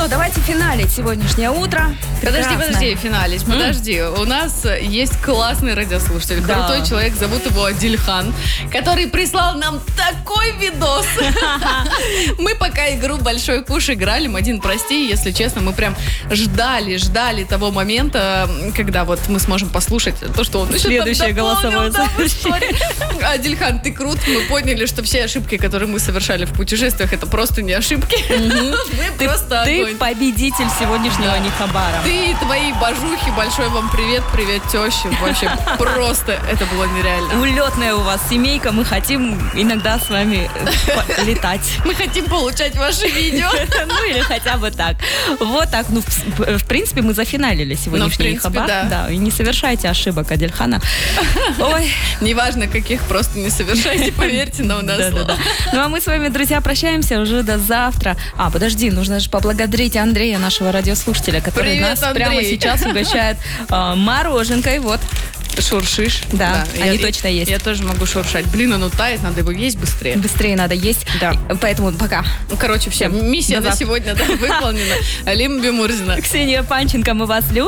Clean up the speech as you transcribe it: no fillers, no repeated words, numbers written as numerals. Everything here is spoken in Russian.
что, давайте финалить сегодняшнее утро. Подожди, финалить, подожди. У нас есть классный радиослушатель, крутой человек, зовут его Адильхан, который прислал нам такой видос. Мы пока игру «Большой куш» играли, Мадин, прости, если честно, мы прям ждали того момента, когда вот мы сможем послушать то, что он еще следующее голосовое сообщение. Адильхан, ты крут, мы поняли, что все ошибки, которые мы совершали в путешествиях, это просто не ошибки. Ты победитель сегодняшнего Нихабара. Ты и твои божухи, большой вам привет теща. Вообще просто это было нереально. Улетная у вас семейка, мы хотим иногда с вами летать. Мы хотим получать ваши видео. Ну или хотя бы так. Вот так, ну в принципе мы зафиналили сегодняшний Нихабар. Да, и не совершайте ошибок Адильхана. Ой, неважно каких, просто не совершайте, поверьте нам на слово. Ну а мы с вами, друзья, прощаемся уже до завтра. Подожди, нужно же поблагодарить Андрея, нашего радиослушателя, который привет, нас прямо сейчас угощает мороженкой. Вот. Шуршишь. Да, они точно есть. Я тоже могу шуршать. Блин, оно тает, надо его есть быстрее. Быстрее надо есть. Да. Поэтому пока. Ну, короче, все. Миссия на сегодня выполнена. Алима Бимурзина. Ксения Панченко, мы вас любим.